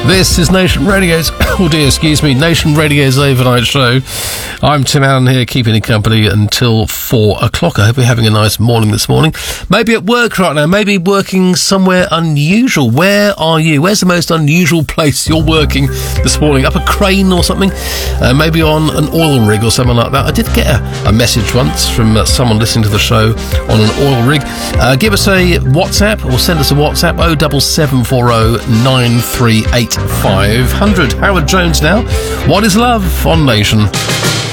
This is Nation Radio's, Nation Radio's overnight show. I'm Tim Allen here, keeping you company until 4 o'clock. I hope you're having a nice morning this morning. Maybe at work right now, maybe working somewhere unusual. Where are you? Where's the most unusual place you're working this morning? Up a crane or something? Maybe on an oil rig or something like that. I did get a message once from someone listening to the show on an oil rig. Give us a WhatsApp or send us a WhatsApp 07740 938 500. Howard Jones now. What is love on Nation?